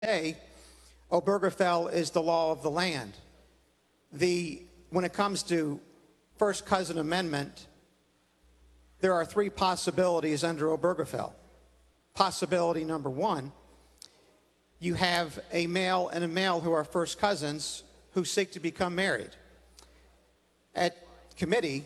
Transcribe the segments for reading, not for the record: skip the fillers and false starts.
Today, Obergefell is the law of the land. When it comes to first cousin amendment, there are three possibilities under Obergefell. Possibility number one, you have a male and a male who are first cousins who seek to become married. At committee,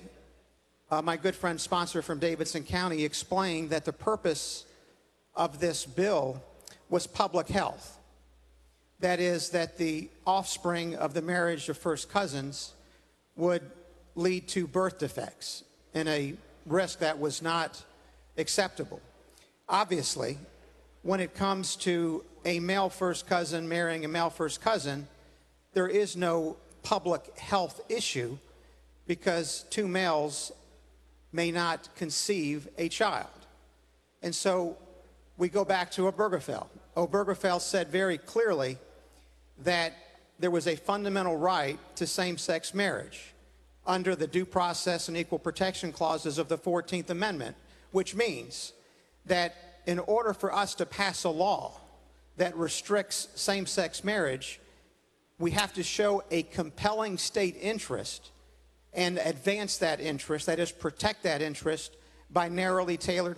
my good friend sponsor from Davidson County explained that the purpose of this bill was public health. That is, that the offspring of the marriage of first cousins would lead to birth defects and a risk that was not acceptable. Obviously, when it comes to a male first cousin marrying a male first cousin, there is no public health issue because two males may not conceive a child. And so we go back to Obergefell. Obergefell said very clearly that there was a fundamental right to same-sex marriage under the Due Process and Equal Protection Clauses of the 14th Amendment, which means that in order for us to pass a law that restricts same-sex marriage, we have to show a compelling state interest and advance that interest, that is, protect that interest by narrowly tailored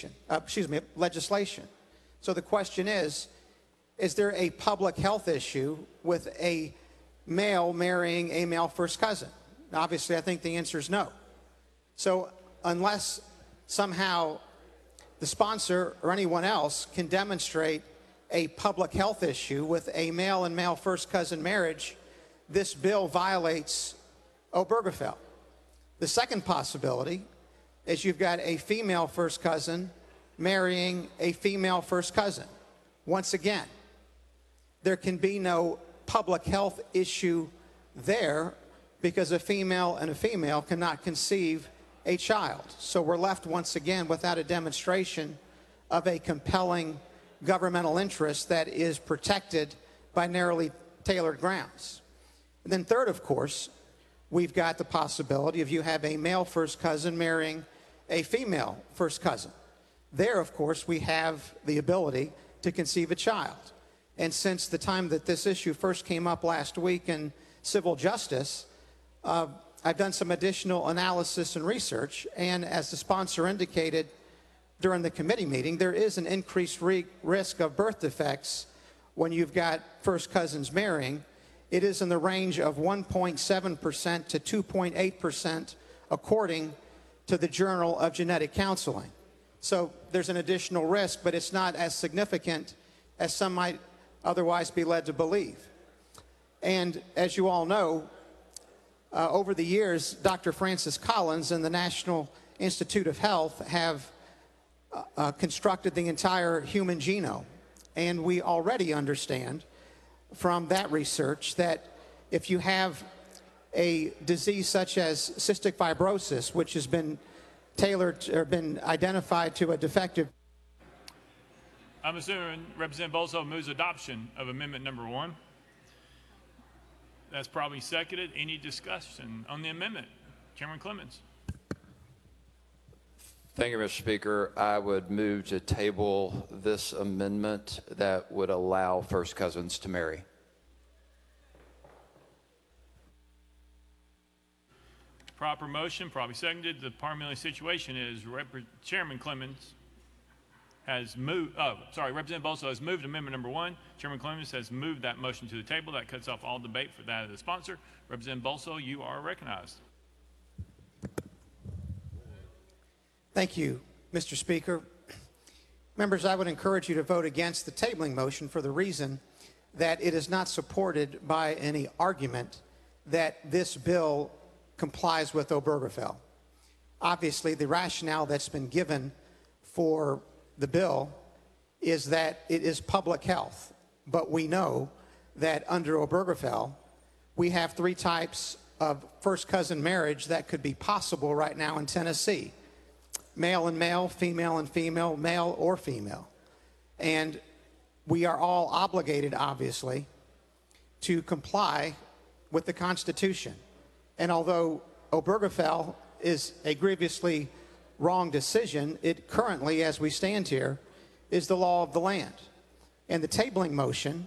legislation. So the question is there a public health issue with a male marrying a male first cousin? Obviously, I think the answer is no. So unless somehow the sponsor or anyone else can demonstrate a public health issue with a male and male first cousin marriage, this bill violates Obergefell. The second possibility is you've got a female first cousin marrying a female first cousin. Once again, there can be no public health issue there because a female and a female cannot conceive a child. So we're left once again without a demonstration of a compelling governmental interest that is protected by narrowly tailored grounds. And then third, of course, we've got the possibility of you have a male first cousin marrying a female first cousin. There, of course, we have the ability to conceive a child. And since the time that this issue first came up last week in civil justice, I've done some additional analysis and research, and as the sponsor indicated during the committee meeting, there is an increased risk of birth defects when you've got first cousins marrying. It is in the range of 1.7% to 2.8% according to the Journal of Genetic Counseling. So there's an additional risk, but it's not as significant as some might otherwise be led to believe. And as you all know, over the years, Dr. Francis Collins and the National Institute of Health have constructed the entire human genome. And we already understand from that research that if you have a disease such as cystic fibrosis, which has been tailored or been identified to a defective. I'm assuming Representative Bolso moves adoption of amendment number 1. That's probably seconded. Any discussion on the amendment? Chairman Clemens. Thank you, Mr. Speaker. I would move to table this amendment that would allow first cousins to marry. Proper motion, probably seconded. The parliamentary situation is Chairman Clemens has moved, Representative Bolso has moved amendment number 1. Chairman Clemens has moved that motion to the table. That cuts off all debate for that of the sponsor. Representative Bolso, you are recognized. Thank you, Mr. Speaker. Members, I would encourage you to vote against the tabling motion for the reason that it is not supported by any argument that this bill complies with Obergefell. Obviously, the rationale that's been given for the bill is that it is public health, but we know that under Obergefell, we have three types of first cousin marriage that could be possible right now in Tennessee: male and male, female and female, male or female. And we are all obligated, obviously, to comply with the Constitution. And although Obergefell is a grievously wrong decision, it currently, as we stand here, is the law of the land. And the tabling motion